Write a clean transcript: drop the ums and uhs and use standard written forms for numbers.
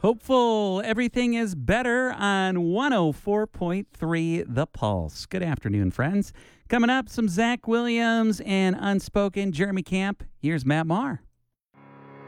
Hopeful everything is better on 104.3 The Pulse. Good afternoon, friends. Coming up, some Zach Williams and Unspoken. Jeremy Camp. Here's Matt Maher.